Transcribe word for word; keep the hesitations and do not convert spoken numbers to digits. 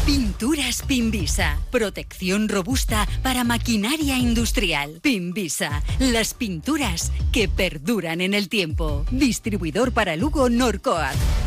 Pinturas Pinvisa. Protección robusta para maquinaria industrial. Pinvisa. Las pinturas que perduran en el tiempo. Distribuidor para Lugo Norcoag.